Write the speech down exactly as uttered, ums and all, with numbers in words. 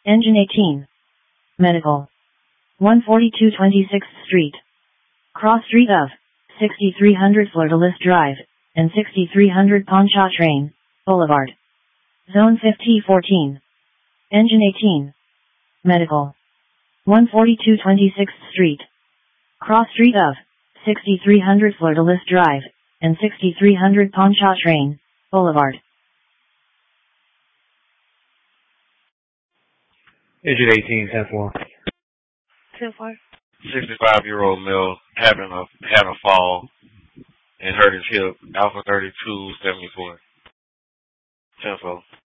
Engine eighteen. Medical. one forty-two twenty-sixth Street. Cross street of sixty-three hundred Fleur de Lis Drive and sixty-three hundred Pontchartrain Boulevard. Zone fifty fourteen. Engine eighteen. Medical. one forty-two twenty-sixth Street. Cross street of sixty-three hundred Fleur de Lis Drive and sixty-three hundred Pontchartrain Boulevard. Engine eighteen, ten four. ten four. sixty-five-year-old male having a had a fall and hurt his hip. Alpha thirty-two seventy-four. ten four.